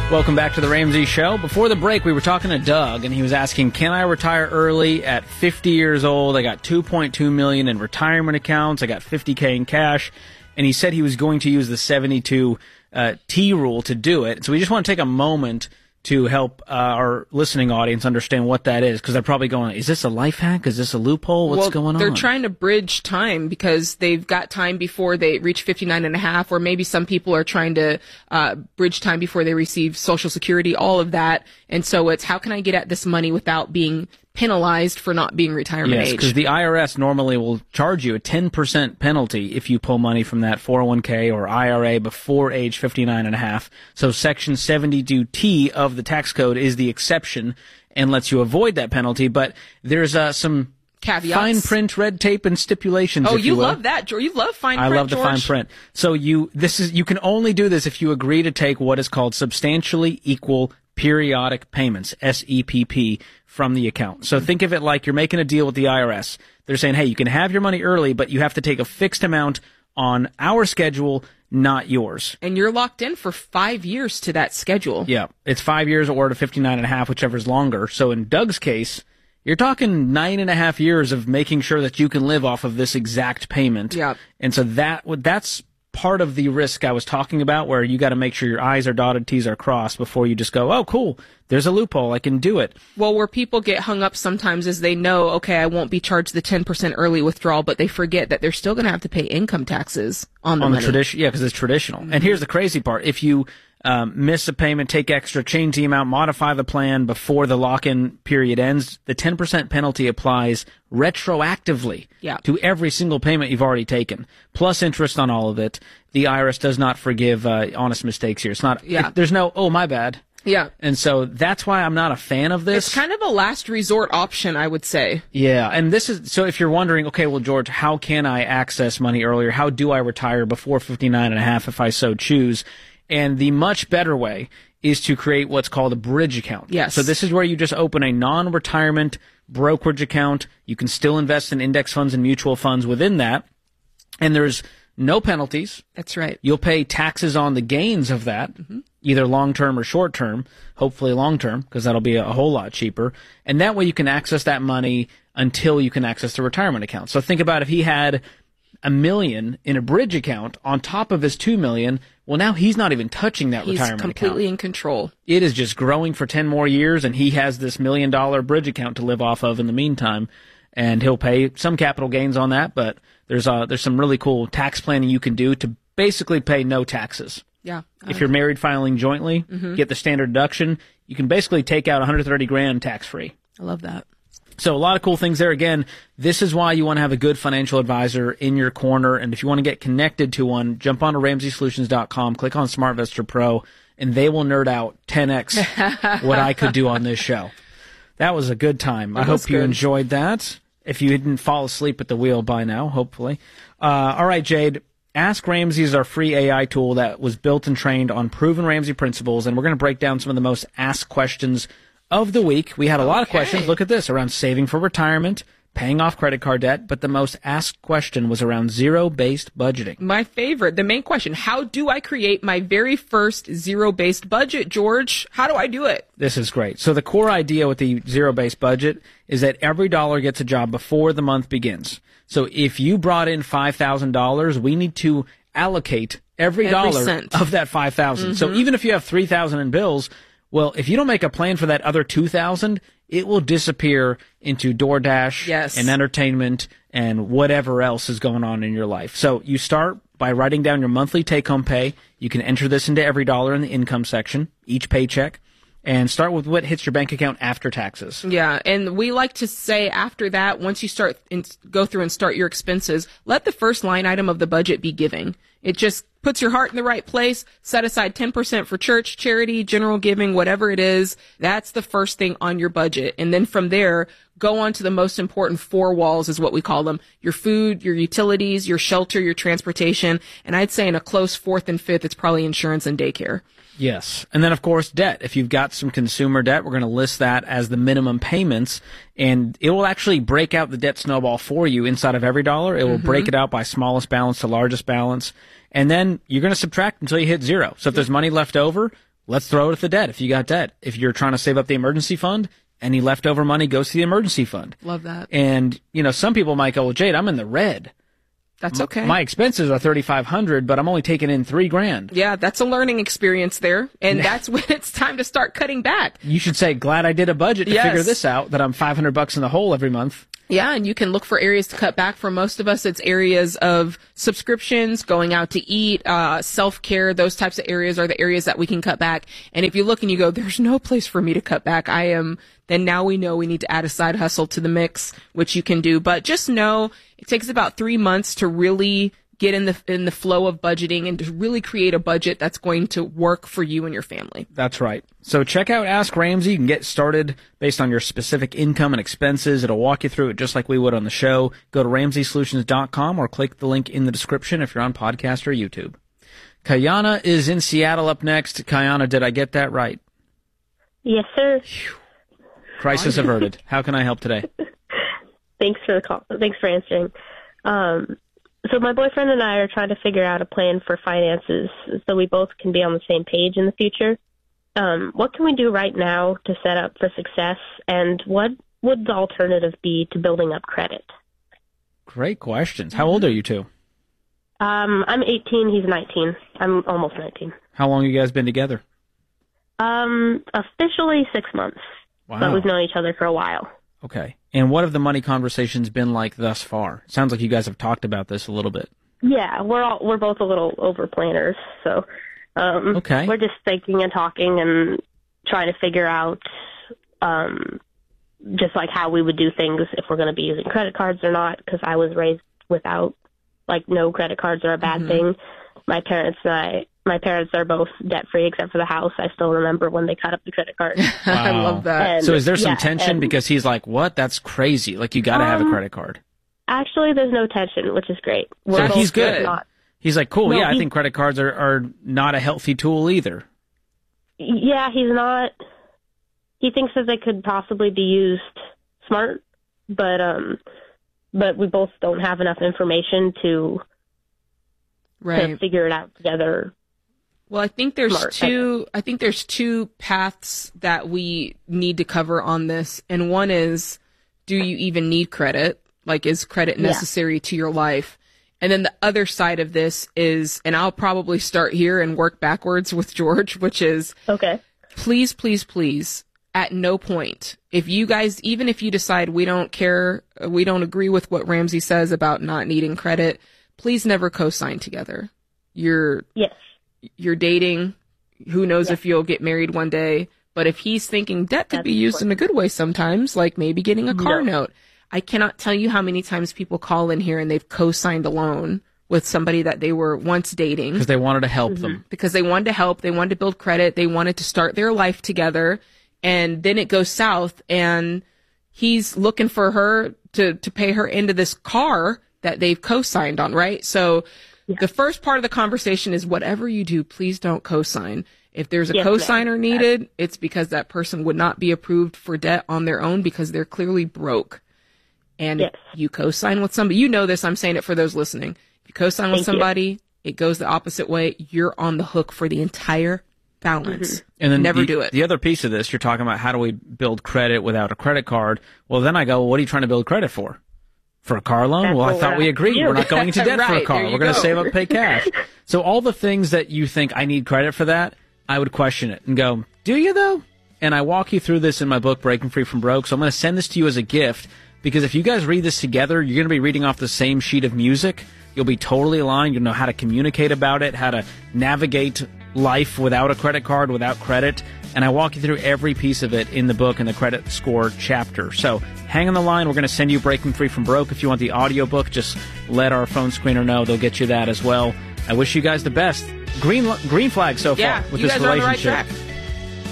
Welcome back to the Ramsey Show. Before the break, we were talking to Doug, and he was asking, can I retire early at 50 years old? I got $2.2 million in retirement accounts. I got $50K in cash. And he said he was going to use the 72 T rule to do it. So we just want to take a moment to help our listening audience understand what that is, because they're probably going, is this a life hack? Is this a loophole? What's going on? They're trying to bridge time because they've got time before they reach 59 and a half, or maybe some people are trying to bridge time before they receive Social Security, all of that. And so it's, how can I get at this money without being penalized for not being retirement age? Yes, because the IRS normally will charge you a 10% penalty if you pull money from that 401k or IRA before age 59 and a half. So Section 72T of the tax code is the exception and lets you avoid that penalty. But there's some caveats, fine print, red tape, and stipulations. Oh, if you will. Love that, George. You love fine print, I love the George. fine print. So you can only do this if you agree to take what is called substantially equal periodic payments, SEPP, from the account. So think of it like you're making a deal with the IRS. They're saying, hey, you can have your money early, but you have to take a fixed amount on our schedule, not yours. And you're locked in for 5 years to that schedule. Yeah, it's 5 years or to 59 and a half, whichever's longer. So in Doug's case, you're talking 9.5 years of making sure that you can live off of this exact payment. Yeah. And so that's part of the risk I was talking about, where you got to make sure your I's are dotted, T's are crossed before you just go, oh, cool, there's a loophole, I can do it. Well, where people get hung up sometimes is they know, okay, I won't be charged the 10% early withdrawal, but they forget that they're still going to have to pay income taxes on the money. Tradition, yeah, because it's traditional. Mm-hmm. And here's the crazy part. If you miss a payment, take extra, change the amount, modify the plan before the lock-in period ends, the 10% penalty applies retroactively to every single payment you've already taken, plus interest on all of it. The IRS does not forgive honest mistakes here. It's not. There's no, oh, my bad. Yeah. And so that's why I'm not a fan of this. It's kind of a last resort option, I would say. Yeah. And this is, so if you're wondering, okay, well, George, how can I access money earlier? How do I retire before 59 and a half if I so choose? And the much better way is to create what's called a bridge account. Yes. So this is where you just open a non-retirement brokerage account. You can still invest in index funds and mutual funds within that. And there's no penalties. That's right. You'll pay taxes on the gains of that, either long-term or short-term, hopefully long-term, because that'll be a whole lot cheaper. And that way you can access that money until you can access the retirement account. So think about if he had $1 million in a bridge account on top of his $2 million. Well, now he's not even touching that retirement account. He's completely in control. It is just growing for 10 more years, and he has this $1 million bridge account to live off of in the meantime. And he'll pay some capital gains on that, but there's some really cool tax planning you can do to basically pay no taxes. Yeah. If you're married filing jointly, get the standard deduction, you can basically take out $130,000 tax-free. I love that. So a lot of cool things there. Again, this is why you want to have a good financial advisor in your corner. And if you want to get connected to one, jump on to RamseySolutions.com, click on SmartVestor Pro, and they will nerd out 10x what I could do on this show. That was a good time. I hope you enjoyed that. If you didn't fall asleep at the wheel by now, hopefully. All right, Jade. Ask Ramsey is our free AI tool that was built and trained on proven Ramsey principles, and we're going to break down some of the most asked questions of the week. We had a lot of questions. Look at this, around saving for retirement, paying off credit card debt, but the most asked question was around zero-based budgeting. My favorite, the main question, how do I create my very first zero-based budget, George? How do I do it? This is great. So the core idea with the zero-based budget is that every dollar gets a job before the month begins. So if you brought in $5,000, we need to allocate every dollar cent of that $5,000. So even if you have $3,000 in bills, well, if you don't make a plan for that other $2,000, it will disappear into DoorDash and entertainment and whatever else is going on in your life. So you start by writing down your monthly take-home pay. You can enter this into every dollar in the income section, each paycheck, and start with what hits your bank account after taxes. Yeah, and we like to say after that, once you start and go through and start your expenses, let the first line item of the budget be giving. It just puts your heart in the right place. Set aside 10% for church, charity, general giving, whatever it is. That's the first thing on your budget. And then from there, go on to the most important four walls is what we call them. Your food, your utilities, your shelter, your transportation. And I'd say in a close fourth and fifth, it's probably insurance and daycare. Yes. And then, of course, debt. If you've got some consumer debt, we're going to list that as the minimum payments, and it will actually break out the debt snowball for you inside of every dollar. It will break it out by smallest balance to largest balance, and then you're going to subtract until you hit zero. So if there's money left over, let's throw it at the debt if you got debt. If you're trying to save up the emergency fund, any leftover money goes to the emergency fund. Love that. And, some people might go, well, Jade, I'm in the red. That's okay. My expenses are $3,500, but I'm only taking in $3,000. Yeah, that's a learning experience there. And that's when it's time to start cutting back. You should say, glad I did a budget to figure this out, that I'm $500 in the hole every month. Yeah, and you can look for areas to cut back. For most of us, it's areas of subscriptions, going out to eat, self-care. Those types of areas are the areas that we can cut back. And if you look and you go, there's no place for me to cut back, then now we know we need to add a side hustle to the mix, which you can do. But just know it takes about 3 months to really get in the flow of budgeting and to really create a budget that's going to work for you and your family. That's right. So check out Ask Ramsey. You can get started based on your specific income and expenses. It'll walk you through it just like we would on the show. Go to RamseySolutions.com or click the link in the description if you're on podcast or YouTube. Kayana is in Seattle up next. Kayana, did I get that right? Yes, sir. Crisis averted. How can I help today? Thanks for the call. Thanks for answering. So my boyfriend and I are trying to figure out a plan for finances so we both can be on the same page in the future. What can we do right now to set up for success, and what would the alternative be to building up credit? Great questions. How old are you two? I'm 18, he's 19. I'm almost 19. How long have you guys been together? Officially 6 months. Wow. But we've known each other for a while. Okay. And what have the money conversations been like thus far? Sounds like you guys have talked about this a little bit. Yeah, we're both a little over planners, so okay. We're just thinking and talking and trying to figure out just like how we would do things if we're going to be using credit cards or not, because I was raised without, like, no credit cards are a bad thing. My parents are both debt-free except for the house. I still remember when they cut up the credit card. Wow. I love that. And, so is there some tension because he's like, what? That's crazy. Like, you got to have a credit card. Actually, there's no tension, which is great. So he's good. Not, he's like, cool, no, I think credit cards are not a healthy tool either. Yeah, he's not. He thinks that they could possibly be used smart, but we both don't have enough information to figure it out together. Well, I think there's two paths that we need to cover on this. And one is, do you even need credit? Like, is credit necessary to your life? And then the other side of this is, and I'll probably start here and work backwards with George, which is, okay, please, please, please, at no point, if you guys, even if you decide we don't care, we don't agree with what Ramsey says about not needing credit, please never co-sign together. You're dating. Who knows if you'll get married one day. But if he's thinking debt could be used in a good way sometimes, like maybe getting a car note. I cannot tell you how many times people call in here and they've co-signed a loan with somebody that they were once dating. Because they wanted to help them. Because they wanted to help. They wanted to build credit. They wanted to start their life together. And then it goes south and he's looking for her to pay her into this car that they've co-signed on, right? So the first part of the conversation is whatever you do, please don't co-sign. If there's a co-signer needed, it's because that person would not be approved for debt on their own because they're clearly broke. And if you co-sign with somebody, you know this, I'm saying it for those listening. If you co-sign with somebody, it goes the opposite way. You're on the hook for the entire balance. And then never do it. The other piece of this, you're talking about how do we build credit without a credit card. Well, then I go, well, what are you trying to build credit for? For a car loan? Well, I thought we agreed. We're not going into debt for a car. We're going to save up and pay cash. So all the things that you think I need credit for that, I would question it and go, do you though? And I walk you through this in my book, Breaking Free from Broke. So I'm going to send this to you as a gift because if you guys read this together, you're going to be reading off the same sheet of music. You'll be totally aligned. You'll know how to communicate about it, how to navigate life without a credit card, without credit. And I walk you through every piece of it in the book in the credit score chapter. So hang on the line. We're going to send you Breaking Free from Broke. If you want the audiobook, just let our phone screener know. They'll get you that as well. I wish you guys the best. Green flag so far with this relationship. You guys are on the right track.